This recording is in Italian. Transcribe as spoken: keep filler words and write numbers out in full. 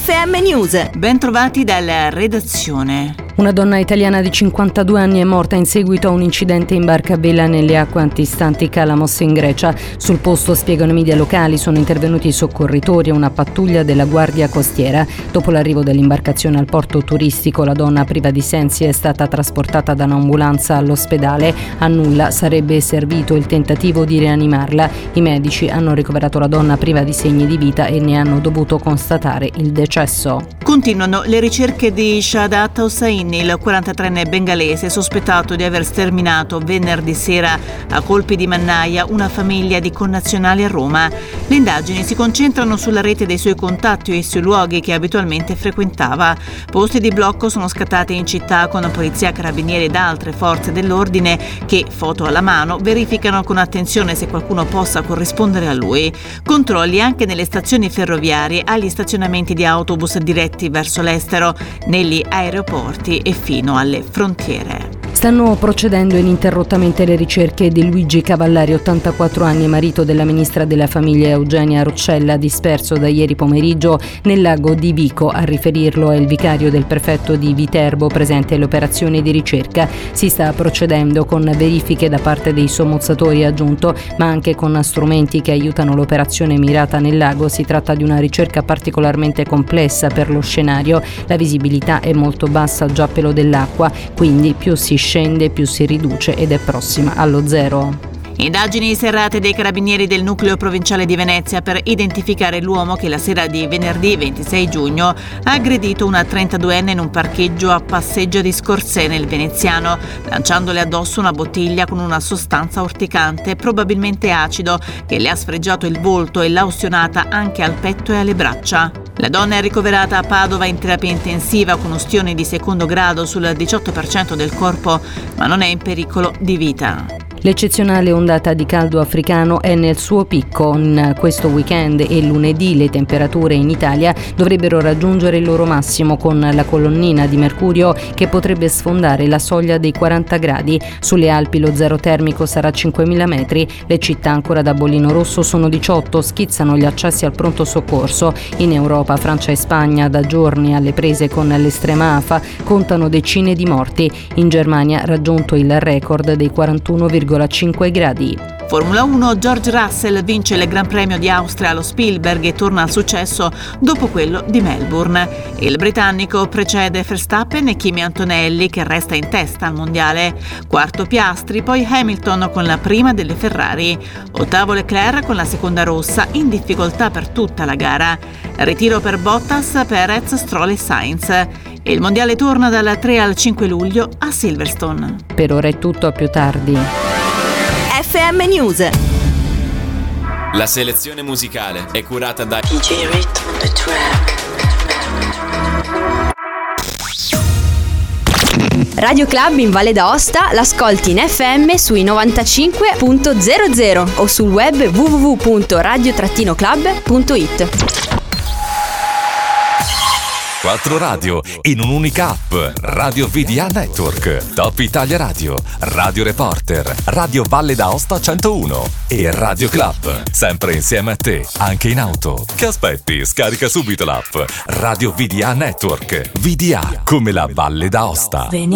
F M News. Ben trovati dalla redazione. Una donna italiana di cinquantadue anni è morta in seguito a un incidente in barca a vela nelle acque antistanti Calamos in Grecia. Sul posto, spiegano i media locali, sono intervenuti i soccorritori e una pattuglia della Guardia Costiera. Dopo l'arrivo dell'imbarcazione al porto turistico, la donna priva di sensi è stata trasportata da un'ambulanza all'ospedale. A nulla sarebbe servito il tentativo di rianimarla. I medici hanno ricoverato la donna priva di segni di vita e ne hanno dovuto constatare il decesso. Continuano le ricerche di Shahadat Hossain, il quarantatreenne bengalese sospettato di aver sterminato venerdì sera a colpi di mannaia una famiglia di connazionali a Roma. Le indagini si concentrano sulla rete dei suoi contatti e sui luoghi che abitualmente frequentava. Posti di blocco sono scattati in città con polizia, carabinieri ed altre forze dell'ordine che, foto alla mano, verificano con attenzione se qualcuno possa corrispondere a lui. Controlli anche nelle stazioni ferroviarie, agli stazionamenti di autobus diretti verso l'estero, negli aeroporti e fino alle frontiere. Stanno procedendo ininterrottamente le ricerche di Luigi Cavallari, ottantaquattro anni, marito della ministra della famiglia Eugenia Roccella, disperso da ieri pomeriggio nel lago di Vico. A riferirlo è il vicario del prefetto di Viterbo, presente alle operazioni di ricerca. Si sta procedendo con verifiche da parte dei sommozzatori, aggiunto, ma anche con strumenti che aiutano l'operazione mirata nel lago. Si tratta di una ricerca particolarmente complessa per lo scenario. La visibilità è molto bassa già a pelo dell'acqua, quindi più si scende più si riduce ed è prossima allo zero. Indagini serrate dei carabinieri del nucleo provinciale di Venezia per identificare l'uomo che la sera di venerdì ventisei giugno ha aggredito una trentaduenne in un parcheggio a Passeggio di Scorsè nel Veneziano, lanciandole addosso una bottiglia con una sostanza urticante, probabilmente acido, che le ha sfregiato il volto e l'ha ustionata anche al petto e alle braccia. La donna è ricoverata a Padova in terapia intensiva con ustioni di secondo grado sul diciotto per cento del corpo, ma non è in pericolo di vita. L'eccezionale ondata di caldo africano è nel suo picco. In questo weekend e lunedì le temperature in Italia dovrebbero raggiungere il loro massimo, con la colonnina di mercurio che potrebbe sfondare la soglia dei quaranta gradi. Sulle Alpi lo zero termico sarà cinquemila metri. Le città ancora da bollino rosso sono diciotto, schizzano gli accessi al pronto soccorso. In Europa, Francia e Spagna, da giorni alle prese con l'estrema afa, contano decine di morti. In Germania raggiunto il record dei quarantuno virgola cinque gradi. Formula uno, George Russell vince il Gran Premio di Austria allo Spielberg e torna al successo dopo quello di Melbourne. Il britannico precede Verstappen e Kimi Antonelli, che resta in testa al mondiale. Quarto Piastri, poi Hamilton con la prima delle Ferrari. Ottavo Leclerc con la seconda rossa, in difficoltà per tutta la gara. Ritiro per Bottas, Perez, Stroll e Sainz. E il mondiale torna dal tre al cinque luglio a Silverstone. Per ora è tutto, a più tardi. F M News. La selezione musicale è curata da D J Rhythm on the track. Radio Club in Valle d'Aosta l'ascolti in F M sui novantacinque punto zero zero o sul web w w w punto radio club punto i t. Quattro radio in un'unica app. Radio V D A Network, Top Italia Radio, Radio Reporter, Radio Valle d'Aosta centouno e Radio Club. Sempre insieme a te, anche in auto. Che aspetti? Scarica subito l'app Radio V D A Network. V D A come la Valle d'Aosta.